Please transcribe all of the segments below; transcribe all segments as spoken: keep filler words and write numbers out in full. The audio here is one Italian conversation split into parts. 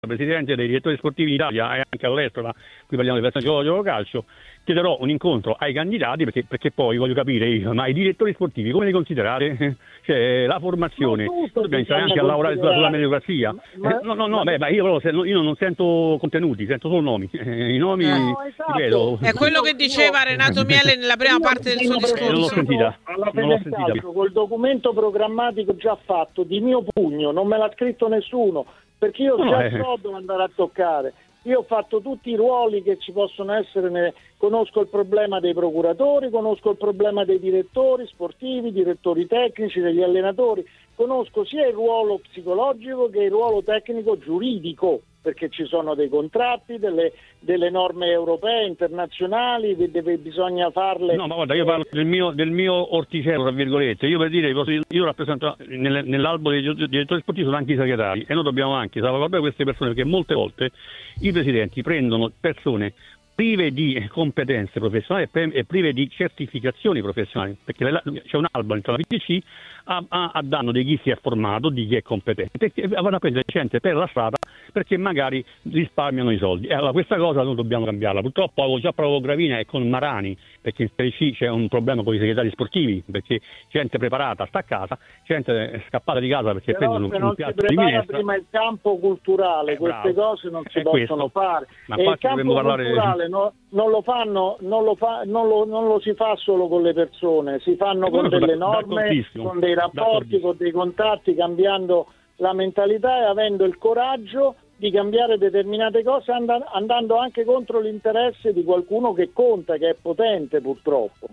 presidente dei direttori sportivi in Italia e anche all'estero, ma qui parliamo di persone che giocano calcio, chiederò un incontro ai candidati perché, perché poi voglio capire io, ma i direttori sportivi come li considerate? Cioè la formazione, dobbiamo iniziare anche a lavorare sulla, sulla meritocrazia. Ma, eh, no, no, no, ma, beh, ma io, però, io non sento contenuti, sento solo nomi. Eh, I nomi, no, esatto. ripeto, È quello che diceva io, Renato Miele nella prima parte del suo discorso. Eh, non l'ho sentita. Alla Non l'ho Federcalcio sentita. col documento programmatico già fatto di mio pugno, non me l'ha scritto nessuno, perché io No, già eh. so dove andare a toccare. Io ho fatto tutti i ruoli che ci possono essere, ne... conosco il problema dei procuratori, conosco il problema dei direttori sportivi, direttori tecnici, degli allenatori, conosco sia il ruolo psicologico che il ruolo tecnico giuridico, perché ci sono dei contratti, delle, delle norme europee, internazionali, deve, bisogna farle. No, ma guarda, io parlo del mio, del mio orticello, tra virgolette. Io per dire, io rappresento nel, nell'albo dei direttori sportivi sono anche i segretari e noi dobbiamo anche salvaguardare queste persone, perché molte volte i presidenti prendono persone prive di competenze professionali e prive di certificazioni professionali, perché c'è un albo all'interno della P T C a, a, a danno di chi si è formato, di chi è competente, e vanno a prendere gente per la strada perché magari risparmiano i soldi. E allora questa cosa noi dobbiamo cambiarla. Purtroppo avevo già provato Gravina e con Marani, perché in Serie C c'è un problema con i segretari sportivi, perché gente preparata sta a casa, gente scappata di casa perché Però prendono se un non si piatto di prepara minestra. prima il campo culturale, Eh, queste bravo. cose non si È possono questo. fare. Ma E qua il ci campo dovremmo parlare- culturale no, non lo fanno, non lo, fa, non, lo, non lo si fa solo con le persone, si fanno Eh, con quello sono delle d'ac- norme, d'accordissimo. con dei rapporti, D'accordissimo. con dei contatti, cambiando la mentalità e avendo il coraggio di cambiare determinate cose, and- andando anche contro l'interesse di qualcuno che conta, che è potente purtroppo.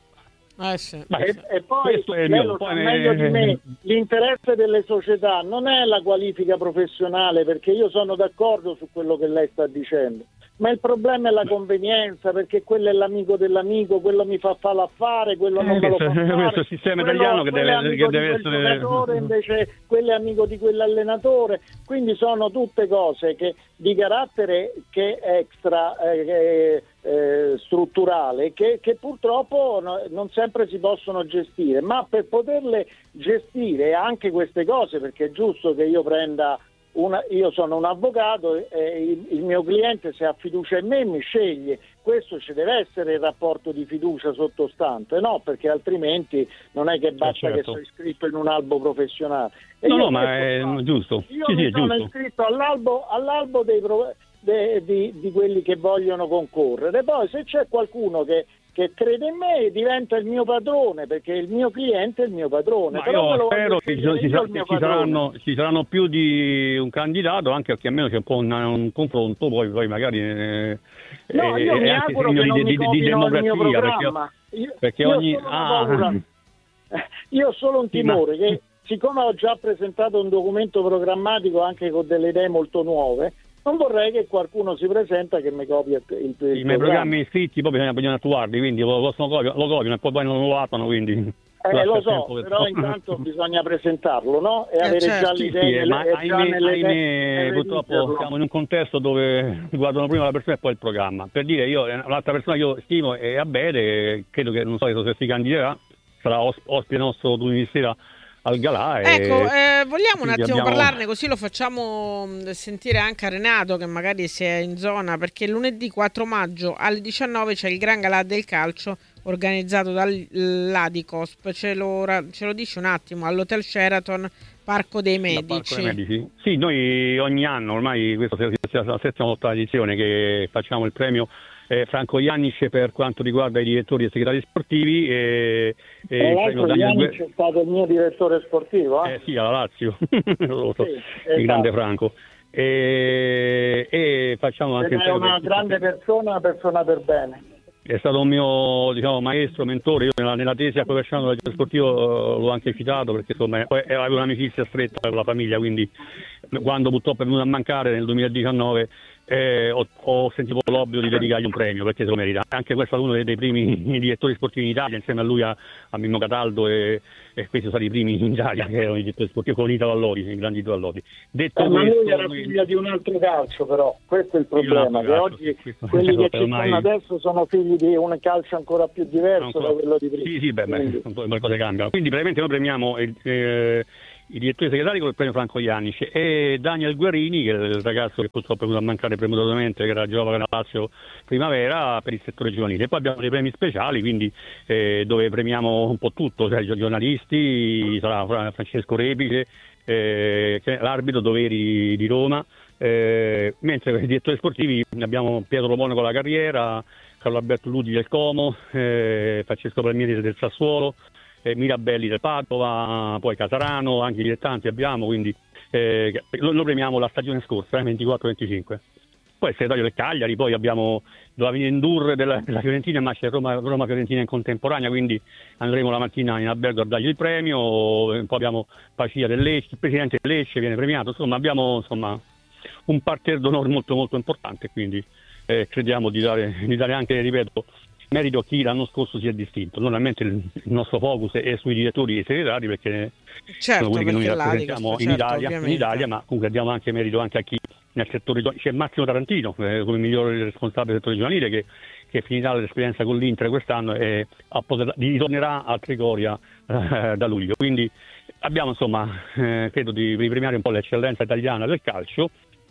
Eh sì, Ma eh E, sì. e poi questo è il lei mio, lo sa poi me- meglio di me, l'interesse delle società non è la qualifica professionale, perché io sono d'accordo su quello che lei sta dicendo, ma il problema è la convenienza, perché quello è l'amico dell'amico, quello mi fa fare l'affare, quello Eh, non me lo fa questo- fare, questo è il sistema quello- italiano che quello deve- è amico che di deve quel essere- giocatore, invece quello è amico di quell'allenatore, quindi sono tutte cose che di carattere che è extra eh, eh, eh, strutturale che, che purtroppo no, non sempre si possono gestire, ma per poterle gestire anche queste cose, perché è giusto che io prenda una, io sono un avvocato e il, il mio cliente, se ha fiducia in me, mi sceglie. Questo ci deve essere il rapporto di fiducia sottostante, no? Perché altrimenti non è che basta certo. che sono iscritto in un albo professionale. E No, io no, ma questo è ho fatto. giusto. Io Sì, mi sì, è sono giusto. iscritto all'albo, all'albo dei pro- de- di, di quelli che vogliono concorrere. Poi se c'è qualcuno che che crede in me diventa il mio padrone, perché il mio cliente è il mio padrone. Ma Però me io lo spero voglio che ci, scegliere ci io sa- il mio ci padrone. saranno, ci saranno più di un candidato, anche perché almeno c'è un po' un, un confronto, poi, poi magari eh, No, io è mi anche auguro segno che di, non di, mi di, di copino il mio democrazia, programma. perché, Io, perché io ogni... ho solo una Ah. paura. Io ho solo un Sì, ma- timore che, siccome ho già presentato un documento programmatico anche con delle idee molto nuove, non vorrei che qualcuno si presenta che mi copia il, il, il I miei programmi iscritti poi bisogna, bisogna attuarli, quindi lo, possono copiare, lo copiano e poi, poi non lo attuano, quindi... Eh, lascia lo il so, tempo che però trovo. intanto bisogna presentarlo, no? E Eh, avere certo. già le Sì, idee sì, nelle, ma e già ahimè, nelle ahimè idee purtroppo redigerlo. siamo in un contesto dove guardano prima la persona e poi il programma. Per dire, io un'altra persona che io stimo è Abete, credo che non so se si candiderà, sarà os- ospite nostro lunedì sera al Galà. E Ecco, eh, vogliamo un quindi attimo abbiamo- parlarne, così lo facciamo mh, sentire anche a Renato, che magari si è in zona, perché lunedì quattro maggio alle diciannove c'è il Gran Galà del calcio organizzato dall'Adicosp. Ce lo, ra- ce lo dici un attimo, all'Hotel Sheraton, Parco dei Dal Parco Medici. dei Medici. Sì, noi ogni anno, ormai questa è la settima volta edizione che facciamo il premio eh, Franco Iannic per quanto riguarda i direttori e segretari sportivi e, e Tra il l'altro premio Daniel Iannic Gue- è stato il mio direttore sportivo, eh? eh, sì, alla Lazio, lo so, Sì, il esatto. grande Franco. E, e facciamo anche Ed il è premio una per- grande persona, una persona per bene. È stato un mio, diciamo, maestro, mentore. Io nella, nella tesi a professionale del direttore sportivo eh, l'ho anche citato perché insomma poi avevo un'amicizia stretta con la famiglia, quindi quando purtroppo è venuto a mancare nel duemiladiciannove eh, ho, ho sentito l'obbligo di dedicargli un premio perché se lo merita. Anche questo è uno dei, dei primi direttori sportivi in Italia, insieme a lui a, a Mimmo Cataldo e, e questi sono stati i primi in Italia che erano i direttori sportivi con Italo Allodi, il grande Italo Allodi. Detto Eh, ma questo, lui era lui- figlio di un altro calcio, però questo è il problema, altro che calcio, oggi questo- quelli che ci ormai- stanno adesso sono figli di un calcio ancora più diverso Ancora- da quello di prima. Sì, sì, beh, beh, Quindi- un po' le cose cambiano. Quindi praticamente noi premiamo il, eh, i direttori segretari con il premio Franco Iannic e Daniel Guerrini, che è il ragazzo che purtroppo è venuto a mancare premuratamente, che era giovane nella Lazio Primavera, per il settore giovanile. E poi abbiamo dei premi speciali, quindi eh, dove premiamo un po' tutto, cioè, giornalisti, sarà Francesco Repice, eh, l'arbitro Doveri di Roma, eh, mentre per i direttori sportivi abbiamo Pietro Lomone con la Carriera, Carlo Alberto Ludi del Como, eh, Francesco Palmieri del Sassuolo, eh, Mirabelli del Padova, poi Casarano, anche i dilettanti abbiamo, quindi eh, lo, lo premiamo la stagione scorsa, eh, ventiquattro venticinque. Poi il segretario del Cagliari, poi abbiamo doveva venire in Dur della, della Fiorentina, ma c'è Roma, Roma Fiorentina in contemporanea, quindi andremo la mattina in albergo a dargli il premio. Poi abbiamo Pacia del Lecce, il presidente del Lecce viene premiato, insomma abbiamo insomma un parterre d'onore molto molto importante, quindi eh, crediamo di dare, di dare anche, ripeto, merito a chi l'anno scorso si è distinto. Normalmente il, il nostro focus è sui direttori e i segretari, perché certo, sono quelli che noi rappresentiamo in, certo, Italia, in Italia, ma comunque diamo anche merito anche a chi nel settore. C'è Massimo Tarantino eh, come migliore responsabile del settore giovanile, che, che finirà l'esperienza con l'Inter quest'anno e a poter, ritornerà a Trigoria eh, da luglio. Quindi abbiamo insomma eh, credo di ripremiare un po' l'eccellenza italiana del calcio.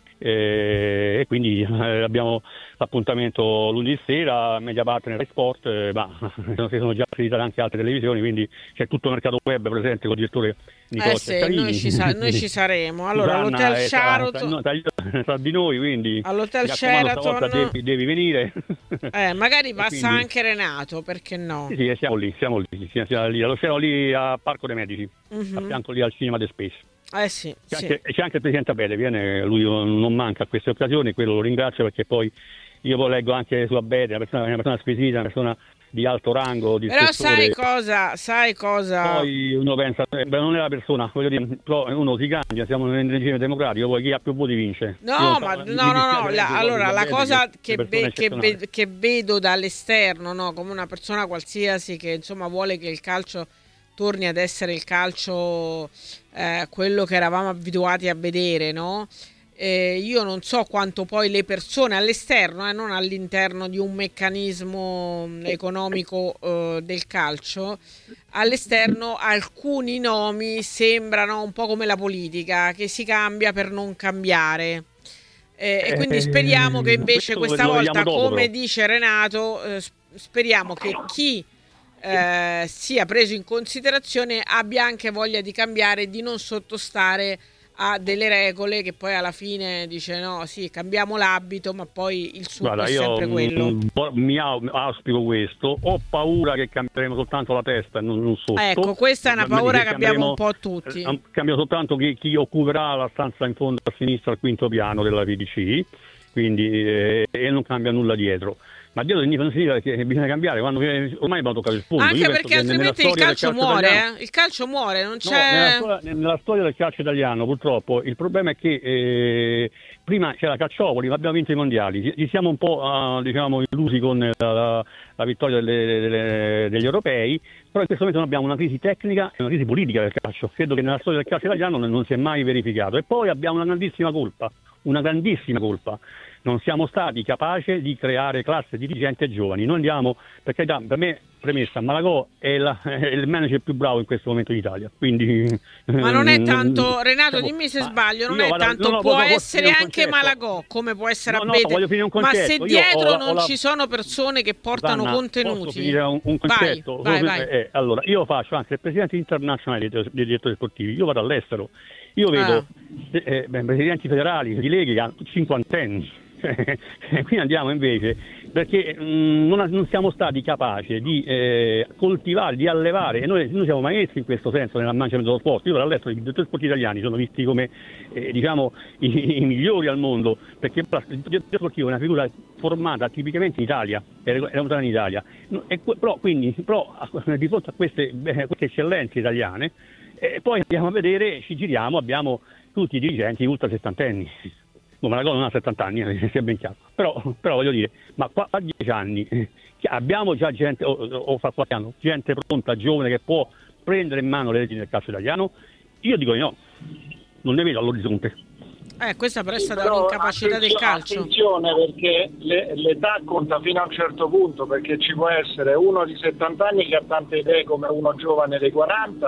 Eh, e quindi eh, abbiamo l'appuntamento lunedì sera, Media Partner e Sport, eh, ma si sono già accreditate anche altre televisioni, quindi c'è tutto il mercato web presente con il direttore Nicola eh sì, noi, ci sa- noi ci saremo. Allora, Susanna all'Hotel è tra, Sheraton, tra, tra, tra di noi, quindi all'Hotel stavolta Sheraton devi, devi venire. eh, magari passa quindi, anche Renato, perché no? Sì, sì, siamo lì, siamo lì, siamo, siamo lì, allo siamo lì a Parco dei Medici, Mm-hmm. a fianco lì al Cinema de Space. Eh sì, C'è, sì. anche, c'è anche il Presidente Abele, viene, lui non manca a queste occasioni, quello lo ringrazio, perché poi io poi leggo anche su Abele, una persona, una persona squisita, una persona di alto rango, di Però spessore. sai cosa, sai cosa? Poi uno pensa, eh, beh, non è la persona, voglio dire, però uno si cambia, siamo nel regime democratico, poi chi ha più voti vince. No, ma no, no, no, la, allora la cosa che, ve, che, ve, che vedo dall'esterno, no, come una persona qualsiasi che insomma vuole che il calcio torni ad essere il calcio eh, quello che eravamo abituati a vedere, no? Eh, io non so quanto poi le persone all'esterno, eh, non all'interno di un meccanismo economico eh, del calcio, all'esterno alcuni nomi sembrano un po' come la politica, che si cambia per non cambiare. Eh, e quindi speriamo che invece questa volta, come dice Renato, eh, speriamo che chi Eh, sia preso in considerazione abbia anche voglia di cambiare e di non sottostare a delle regole che poi alla fine dice no, sì, cambiamo l'abito, ma poi il suo è sempre quello. Io mi auspico questo, ho paura che cambieremo soltanto la testa, non, non sotto. Ecco, questa è una paura che abbiamo un po' tutti. Eh, cambia soltanto chi, chi occuperà la stanza in fondo a sinistra al quinto piano della V D C, quindi eh, e non cambia nulla dietro. Ma Dio non significa che bisogna cambiare, quando ormai abbiamo toccato il fondo. Anche Io perché altrimenti il calcio, calcio muore, eh? Il calcio muore, non c'è. No, nella, storia, nella storia del calcio italiano, purtroppo, il problema è che eh, prima c'era Calciopoli, ma abbiamo vinto i mondiali. Ci siamo un po' uh, diciamo illusi con la, la, la vittoria delle, delle, degli europei, però in questo momento noi abbiamo una crisi tecnica e una crisi politica del calcio. Credo che nella storia del calcio italiano non, non si è mai verificato. E poi abbiamo una grandissima colpa, una grandissima colpa. Non siamo stati capaci di creare classe dirigente giovani. Noi andiamo, perché per me, premessa, Malagò è, la, è il manager più bravo in questo momento in Italia. Quindi, ma non è tanto, Renato, dimmi se sbaglio, non è vado, tanto, no, no, può essere anche Malagò, come può essere no, Abete, no, ma se dietro ho, non ho la... ci sono persone che portano Vanna, contenuti. Posso finire un, un concetto? Vai, vai, vai. Eh, allora, io faccio anche il presidente internazionale dei, dei direttori sportivi, io vado all'estero, io vedo ah. eh, beh, presidenti federali di leghe che hanno cinquantenni. Qui andiamo invece perché mh, non, non siamo stati capaci di eh, coltivare, di allevare, e noi, noi siamo maestri in questo senso nella management dello sport. Io all'estero i direttori sportivi italiani sono visti come eh, diciamo i, i migliori al mondo, perché il direttore sportivo è una figura formata tipicamente in Italia, è venuta in Italia, e, però, quindi, però di fronte a queste, eh, queste eccellenze italiane eh, poi andiamo a vedere, ci giriamo, abbiamo tutti i dirigenti ultra settantenni. Ma la cosa non ha settanta anni, eh, sia ben chiaro. Però, però voglio dire, ma qua a dieci anni eh, abbiamo già gente, o, o fra qualche anno, gente pronta, giovane, che può prendere in mano le leggi del calcio italiano? Io dico di no, non ne vedo all'orizzonte. Eh, questa però è stata un'incapacità del calcio. Attenzione, perché le, l'età conta fino a un certo punto, perché ci può essere uno di settanta anni che ha tante idee come uno giovane dei quaranta,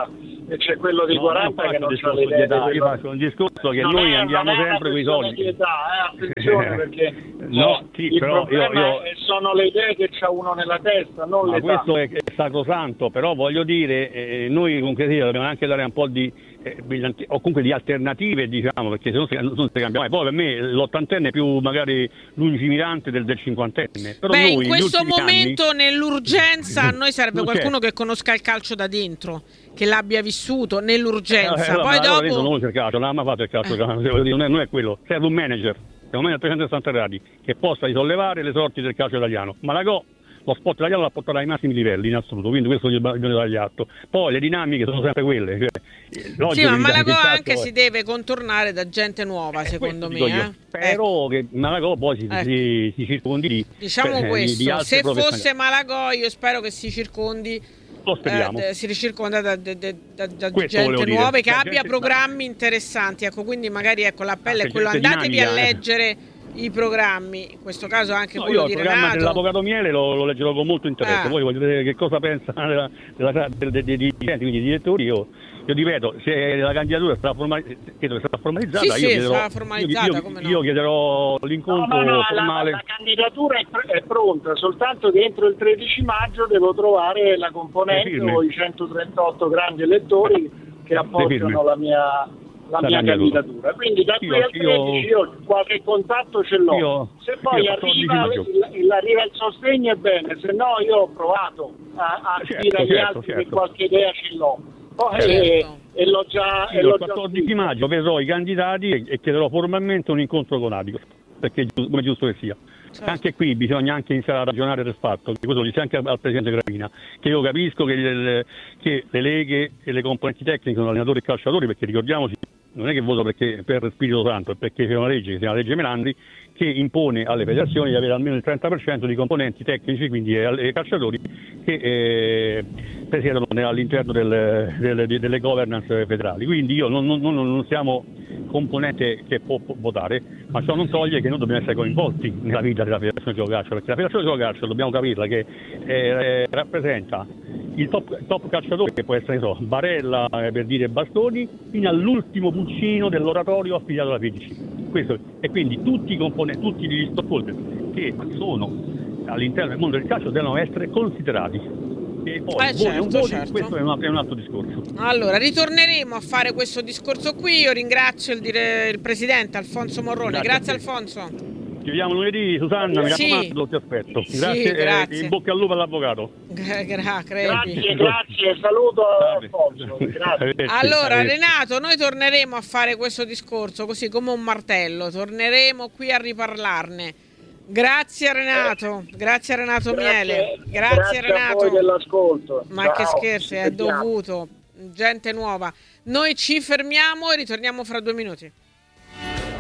e c'è quello di no, quaranta che non c'ha le idee. Età, io faccio un discorso che non noi è, andiamo sempre con i soldi. Di età, eh, attenzione perché no, eh, sì, il però problema io, io... È, sono le idee che c'ha uno nella testa, non Ma l'età. questo è, è sacrosanto, però voglio dire, eh, noi comunque sì, dobbiamo anche dare un po' di eh, o comunque di alternative, diciamo, perché se no si, non si cambia mai. Poi per me l'ottantenne è più magari lungimirante del, del cinquantenne. Però Beh, noi, in questo momento anni... nell'urgenza a noi serve qualcuno che conosca il calcio da dentro, che l'abbia vissuto nell'urgenza. Eh, eh, Poi allora, dopo non lo cercato, non ha mai fatto il calcio, eh. non, è, non è quello, serve un manager, un manager a trecentosessanta gradi che possa risollevare le sorti del calcio italiano. Malagò lo sport italiano l'ha portato ai massimi livelli in assoluto, quindi questo gli bisogna dargli atto. Poi le dinamiche sono sempre quelle. Cioè, sì, ma Malagò anche è... si deve contornare da gente nuova, eh, secondo me. Eh? Spero ecco. che Malagò poi si, ecco. si, si circondi di diciamo per, questo, di se fosse Malagò io spero che si circondi lo speriamo. Eh, si ricirconda da, da, da, da gente nuova che da abbia gente... programmi interessanti, ecco, quindi magari ecco l'appello è quello, andatevi a leggere eh. i programmi, in questo caso anche no, quello io di il Renato. programma dell'Avvocato Miele lo, lo leggerò con molto interesse, ah. poi voglio vedere che cosa pensa della, della, dei dirigenti, quindi i direttori. Io, io ripeto, se la candidatura sarà, formaliz- credo che sarà formalizzata, sì, io, sì, chiederò, sarà formalizzata, io, come io, no. io chiederò l'incontro no, no, no, formale. La, la candidatura è, pr- è pronta, soltanto che entro il tredici maggio devo trovare la componente o i centotrentotto grandi elettori che appoggiano la mia... la, la mia candidatura. candidatura. Quindi da qui al tredici io, io qualche contatto ce l'ho. Io, se poi arriva il, il, arriva il sostegno è bene, se no io ho provato a, a certo, dire agli certo, altri certo. che qualche idea ce l'ho. Poi certo. e, e l'ho già io e l'ho il quattordici maggio vedrò i candidati e, e chiederò formalmente un incontro con Adico, perché come è giusto che sia. Certo. Anche qui bisogna anche iniziare a ragionare del fatto, che questo lo dice anche al Presidente Gravina, che io capisco che le, che le leghe e le componenti tecniche sono allenatori e calciatori, perché ricordiamoci, non è che voto perché per Spirito Santo, è perché c'è una legge, che si chiama legge Melandri, che impone alle federazioni di avere almeno il trenta per cento di componenti tecnici, quindi ai calciatori, che eh, presiedono all'interno del, delle, delle governance federali. Quindi io non, non, non siamo componente che può votare, ma ciò non toglie che noi dobbiamo essere coinvolti nella vita della Federazione di Gioco Calcio, perché la Federazione di Gioco Calcio dobbiamo capirla che eh, rappresenta il top, top calciatore, che può essere so, Barella eh, per dire Bastoni, fino all'ultimo pulcino dell'oratorio affiliato alla P D C. Questo, e quindi tutti i componenti, tutti gli stakeholder che sono all'interno del mondo del calcio devono essere considerati. E poi eh certo, un voto, certo. questo è un, è un altro discorso. Allora, ritorneremo a fare questo discorso qui. Io ringrazio il, dire, il presidente Alfonso Morrone. Grazie, grazie Alfonso. Ci vediamo lunedì, Susanna, mi sì. raccomando, ti aspetto. Sì, grazie, grazie. Eh, in bocca al lupo all'avvocato. Gra- gra- grazie, grazie, saluto a Alfonso. Grazie. Allora, Renato, noi torneremo a fare questo discorso così come un martello, torneremo qui a riparlarne. Grazie Renato, grazie a Renato grazie, Miele, grazie, grazie Renato. A voi dell'ascolto. Ma Ciao, che scherzi, è dovuto, gente nuova. Noi ci fermiamo e ritorniamo fra due minuti.